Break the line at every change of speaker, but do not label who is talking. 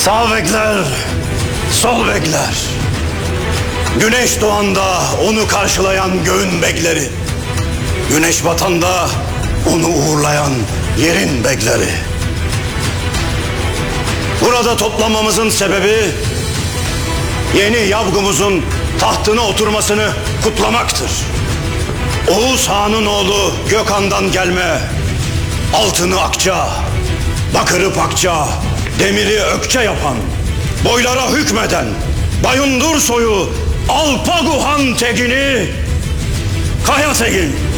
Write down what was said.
Sağ bekler, sol bekler. Güneş doğanda onu karşılayan göğün bekleri. Güneş batanda onu uğurlayan yerin bekleri. Burada toplanmamızın sebebi yeni Yavgumuzun tahtına oturmasını kutlamaktır. Oğuz Han'ın oğlu Gökhan'dan gelme, altını akça, bakırı pakça, demiri ökçe yapan, boylara hükmeden, Bayındır soyu Alpaguhan Tegin'i, Kaya Tegin,